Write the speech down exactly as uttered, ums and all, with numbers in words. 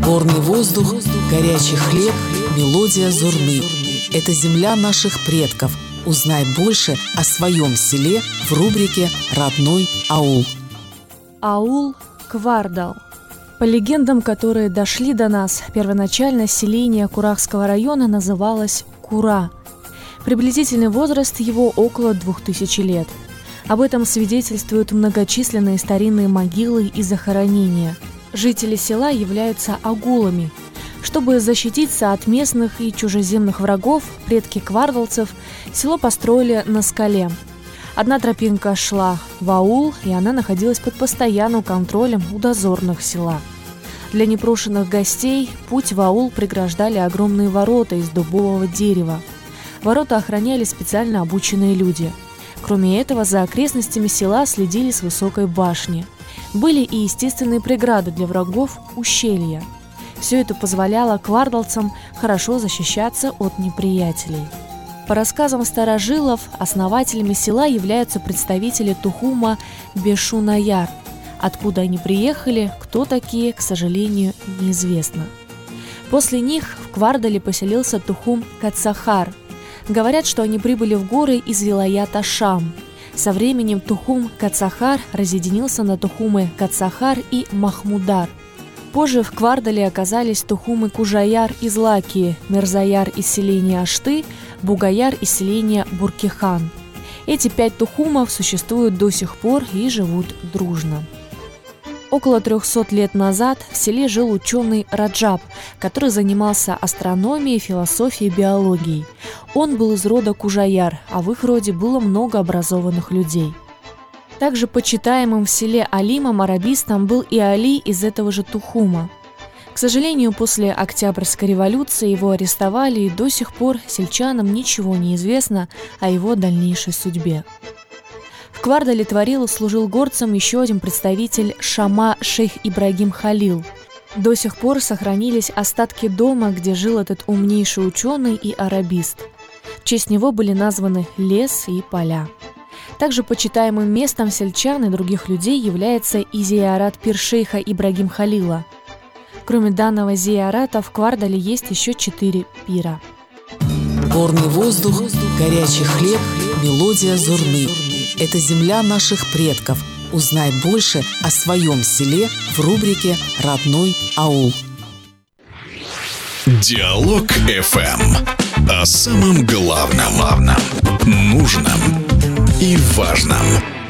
Горный воздух, горячий хлеб, мелодия зурны. Это земля наших предков. Узнай больше о своем селе в рубрике «Родной аул». Аул Квардал. По легендам, которые дошли до нас, первоначально селение Курахского района называлось Кура. Приблизительный возраст его около двух тысяч лет. Об этом свидетельствуют многочисленные старинные могилы и захоронения. Жители села являются агулами. Чтобы защититься от местных и чужеземных врагов, предки квардалцев село построили на скале. Одна тропинка шла в аул, и она находилась под постоянным контролем у дозорных села. Для непрошенных гостей путь в аул преграждали огромные ворота из дубового дерева. Ворота охраняли специально обученные люди. Кроме этого, за окрестностями села следили с высокой башни. Были и естественные преграды для врагов – ущелья. Все это позволяло квардалцам хорошо защищаться от неприятелей. По рассказам старожилов, основателями села являются представители Тухума Бешунаяр. Откуда они приехали, кто такие, к сожалению, неизвестно. После них в Квардале поселился Тухум Кацахар. Говорят, что они прибыли в горы из вилаята Шам. Со временем Тухум Кацахар разъединился на Тухумы Кацахар и Махмудар. Позже в Квардале оказались Тухумы Кужаяр из Лакии, Мерзаяр из селения Ашты, Бугаяр из селения Буркихан. Эти пять тухумов существуют до сих пор и живут дружно. Около трехсот лет назад в селе жил ученый Раджаб, который занимался астрономией, философией, биологией. Он был из рода Кужаяр, а в их роде было много образованных людей. Также почитаемым в селе алимом-арабистом был и Али из этого же Тухума. К сожалению, после Октябрьской революции его арестовали, и до сих пор сельчанам ничего не известно о его дальнейшей судьбе. В Квардале творил и служил горцем еще один представитель Шама шейх Ибрагим Халил. До сих пор сохранились остатки дома, где жил этот умнейший ученый и арабист. В честь него были названы лес и поля. Также почитаемым местом сельчан и других людей является и зиярат пир-шейха Ибрагим Халила. Кроме данного зиярата в Квардале есть еще четыре пира. Горный воздух, горячий хлеб, мелодия зурны. Это земля наших предков. Узнай больше о своем селе в рубрике «Родной аул». Диалог эф эм. О самом главном, главном, нужном и важном.